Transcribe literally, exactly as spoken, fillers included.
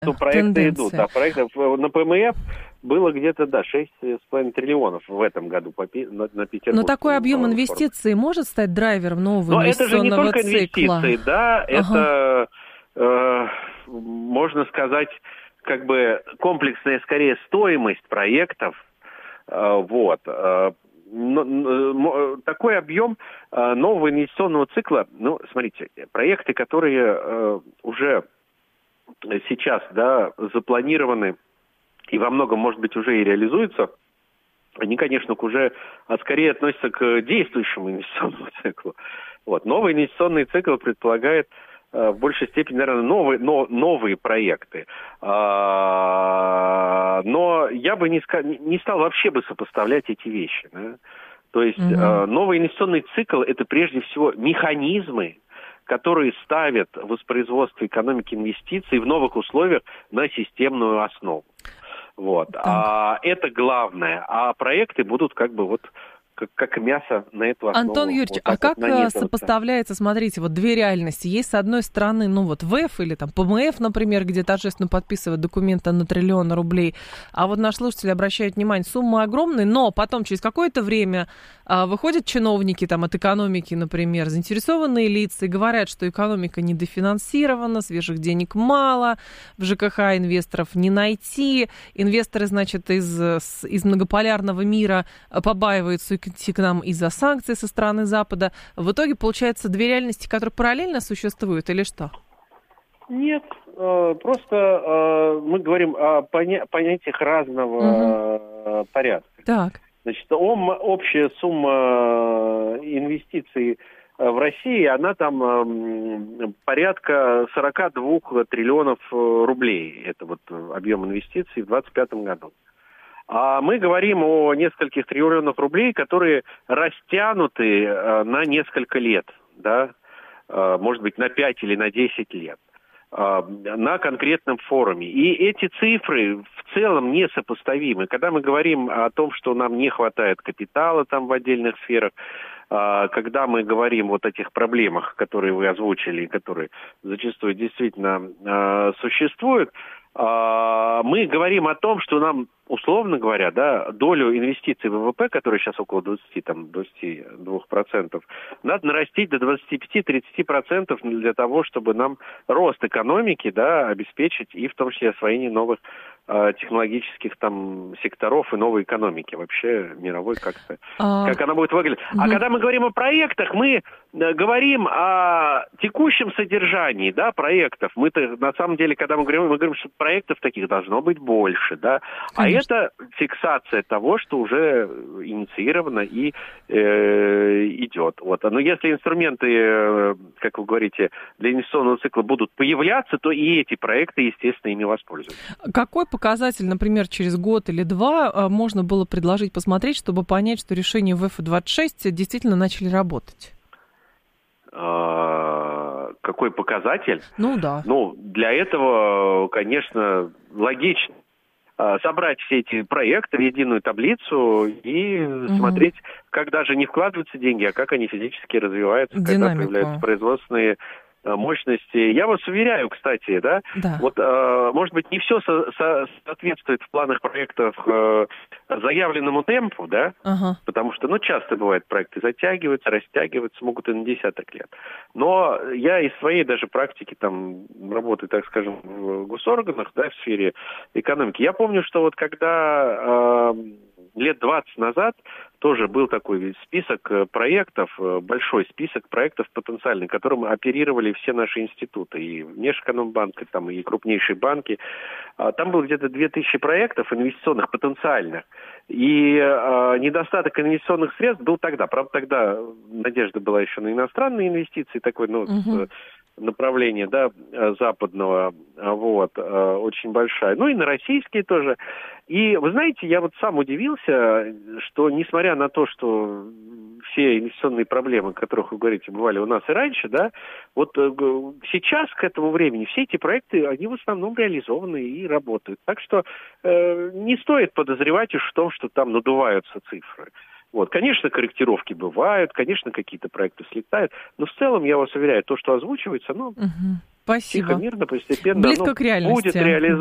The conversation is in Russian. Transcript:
То проекты идут, а проектов на ПМФ было где-то, да, шесть с половиной триллионов в этом году по, на, на Петербург. Но такой объем инвестиций может стать драйвером нового инвестиционного цикла? Но это же не только инвестиции, да, ага. это, э, можно сказать, как бы комплексная, скорее, стоимость проектов, э, вот, э, такой объем э, нового инвестиционного цикла, ну, смотрите, проекты, которые э, уже сейчас, да, запланированы и во многом, может быть, уже и реализуются, они, конечно, уже а скорее относятся к действующему инвестиционному циклу. Вот. Новый инвестиционный цикл предполагает в большей степени, наверное, новые, но, новые проекты. А, но я бы не, не стал вообще бы сопоставлять эти вещи. Да? То есть угу. а, новый инвестиционный цикл – это прежде всего механизмы, которые ставят воспроизводство экономики инвестиций в новых условиях на системную основу. Вот. А это главное. А проекты будут как бы вот как, как мясо на эту основу. Антон Юрьевич, вот а как вот сопоставляется, смотрите, вот две реальности. Есть, с одной стороны, ну вот ВЭФ или там ПМФ, например, где торжественно подписывают документы на триллион рублей, а вот наши слушатели обращают внимание, суммы огромные, но потом через какое-то время а, выходят чиновники там от экономики, например, заинтересованные лица и говорят, что экономика недофинансирована, свежих денег мало, в ЖКХ инвесторов не найти, инвесторы, значит, из, из многополярного мира побаиваются идти к нам из-за санкций со стороны Запада. В итоге, получается, две реальности, которые параллельно существуют, или что? Нет, просто мы говорим о понятиях разного угу. порядка. Так. Значит, общая сумма инвестиций в России, она там порядка сорок два триллионов рублей. Это вот объем инвестиций в двадцать пятом году. А мы говорим о нескольких триллионах рублей, которые растянуты э, на несколько лет, да, э, может быть, на пять или на десять лет, э, на конкретном форуме. И эти цифры в целом несопоставимы. Когда мы говорим о том, что нам не хватает капитала там в отдельных сферах, э, когда мы говорим вот о тех проблемах, которые вы озвучили, которые зачастую действительно э, существуют, э, мы говорим о том, что нам, условно говоря, да, долю инвестиций в ВВП, которая сейчас около двадцати, там, двадцати двух процентов, надо нарастить до двадцати пяти - тридцати процентов для того, чтобы нам рост экономики, да, обеспечить и в том числе освоение новых э, технологических там секторов и новой экономики вообще мировой, как-то, а... как она будет выглядеть. Угу. А когда мы говорим о проектах, мы э, говорим о текущем содержании, да, проектов. Мы-то на самом деле, когда мы говорим, мы говорим, что проектов таких должно быть больше, да. Конечно. А это фиксация того, что уже инициировано и э, идет. Вот. Но если инструменты, э, как вы говорите, для инвестиционного цикла будут появляться, то и эти проекты, естественно, ими воспользуются. Какой показатель, например, через год или два можно было предложить посмотреть, чтобы понять, что решения ВЭФ двадцать шесть действительно начали работать? А, какой показатель? Ну да. Ну, для этого, конечно, логично собрать все эти проекты в единую таблицу и угу. смотреть, как даже не вкладываются деньги, а как они физически развиваются, Динамику. Когда появляются производственные мощности. Я вас уверяю, кстати, да, да. вот, э, может быть, не все со- со- соответствует в планах проектов э, заявленному темпу, да, ага. потому что, ну, часто бывает, проекты затягиваются, растягиваются, могут и на десяток лет. Но я из своей даже практики, там, работы, так скажем, в госорганах, да, в сфере экономики, я помню, что вот когда... Э, лет двадцать назад тоже был такой список проектов, большой список проектов потенциальных, которым оперировали все наши институты, и Внешэкономбанк, и, там, и крупнейшие банки. Там было где-то две тысячи проектов инвестиционных, потенциальных. И э, недостаток инвестиционных средств был тогда. Правда, тогда надежда была еще на иностранные инвестиции, такой, ну, угу. направление, да, западного, вот, очень большая. Ну и на российские тоже. И, вы знаете, я вот сам удивился, что несмотря на то, что все инвестиционные проблемы, о которых вы говорите, бывали у нас и раньше, да, вот сейчас, к этому времени, все эти проекты, они в основном реализованы и работают. Так что э, не стоит подозревать уж в том, что там надуваются цифры. Вот, конечно, корректировки бывают, конечно, какие-то проекты слетают, но в целом, я вас уверяю, то, что озвучивается, ну, угу. Спасибо. Тихо, мирно, постепенно. Близко к реальности. Будет реализовано.